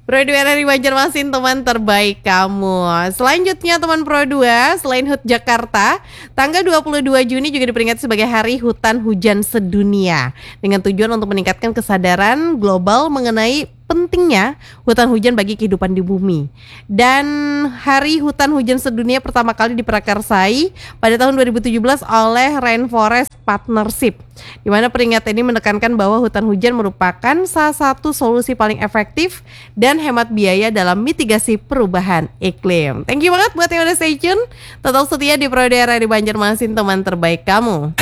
Pro 2 dari Banjarmasin, teman terbaik kamu. Selanjutnya teman Pro 2, selain HUT Jakarta, tanggal 22 Juni juga diperingati sebagai Hari Hutan Hujan Sedunia, dengan tujuan untuk meningkatkan kesadaran global mengenai pentingnya hutan hujan bagi kehidupan di bumi. Dan Hari Hutan Hujan Sedunia pertama kali diprakarsai pada tahun 2017 oleh Rainforest Partnership, di mana peringatan ini menekankan bahwa hutan hujan merupakan salah satu solusi paling efektif dan hemat biaya dalam mitigasi perubahan iklim. Thank you banget buat yang udah stay tune. Tetap setia di Pro Daerah di Banjarmasin, teman terbaik kamu.